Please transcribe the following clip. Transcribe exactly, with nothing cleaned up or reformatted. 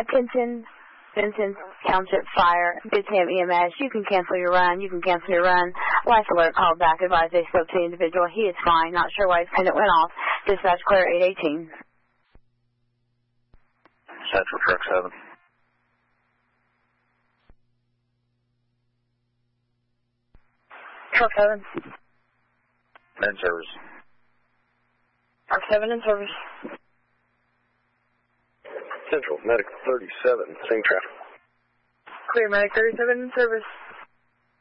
Attention, Vincent Township Fire, Good Sam E M S. You can cancel your run. You can cancel your run. Life alert called back. Advised they spoke to the individual. He is fine. Not sure why his pendant went off. Dispatch clear eight eighteen. Central Truck seven. Truck seven. In service. Truck seven in service. Central Medic thirty-seven. Same traffic. Clear Medic thirty-seven in service.